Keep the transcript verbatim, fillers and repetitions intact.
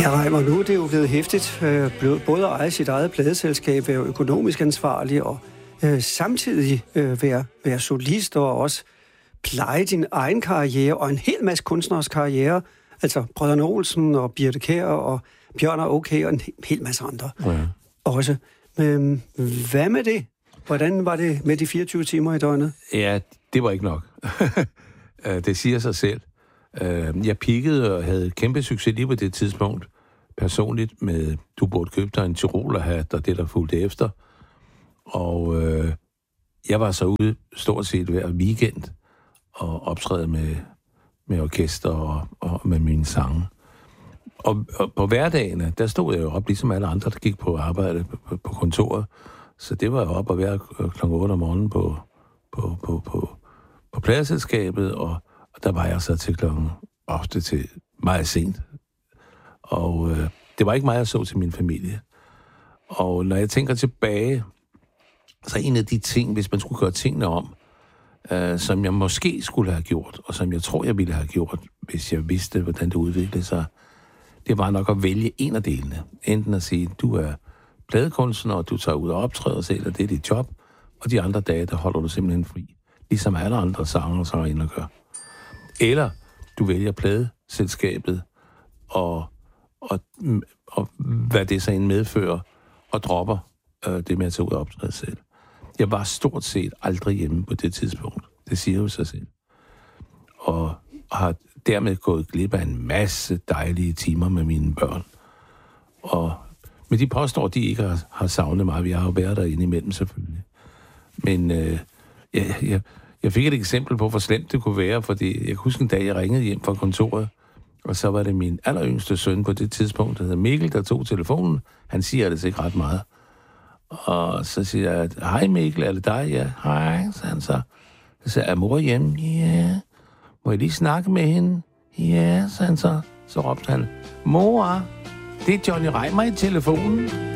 Ja, Reimer, nu er det jo blevet hæftigt. Både at eje sit eget pladeselskab, være økonomisk ansvarlig og øh, samtidig øh, være, være solist og også pleje din egen karriere og en hel masse kunstners karriere. Altså Brødrene Olsen og Birthe Kjær og Bjørn og OK og en hel masse andre ja. også. Men hvad med det? Hvordan var det med de fireogtyve timer i døgnet? Ja, det var ikke nok. Det siger sig selv. Jeg pikkede og havde kæmpe succes lige på det tidspunkt. Personligt med, du burde købe dig en Tyrolerhat og det, der fulgte efter. Og øh, jeg var så ude stort set hver weekend og optræde med, med orkester og, og med mine sange. Og, og på hverdagene, der stod jeg jo op, ligesom alle andre, der gik på arbejde på, på kontoret. Så det var jo op og være klokken otte om morgenen på, på, på, på, på pladeselskabet, og, og der var jeg så til klokken ofte til meget sent. Og øh, det var ikke mig, jeg så til min familie. Og når jeg tænker tilbage, så er en af de ting, hvis man skulle gøre tingene om, øh, som jeg måske skulle have gjort, og som jeg tror, jeg ville have gjort, hvis jeg vidste, hvordan det udviklede sig, det var nok at vælge en af delene. Enten at sige, du er pladekunstner, og du tager ud og optræder selv, og det er dit job, og de andre dage, der holder du simpelthen fri. Ligesom alle andre sanger og sangerinder gør. Eller du vælger pladeselskabet, og, og, og hvad det så en medfører, og dropper øh, det med at tage ud og optræde selv. Jeg var stort set aldrig hjemme på det tidspunkt. Det siger jo sig selv. Og har dermed gået glip af en masse dejlige timer med mine børn. Og men de påstår, at de ikke har, har savnet mig. Vi har jo været derinde imellem, selvfølgelig. Men øh, jeg, jeg, jeg fik et eksempel på, hvor slemt det kunne være, fordi jeg kan huske en dag, jeg ringede hjem fra kontoret, og så var det min alleryngste søn på det tidspunkt, der hedder Mikkel, der tog telefonen. Han siger det ikke ret meget. Og så siger jeg, hej Mikkel, er det dig? Ja, hej, så han så. Så siger jeg, er mor hjemme? Ja. Må jeg lige snakke med hende? Ja, så han så. Så råbte han, mor, det er Johnny Reimer i telefonen.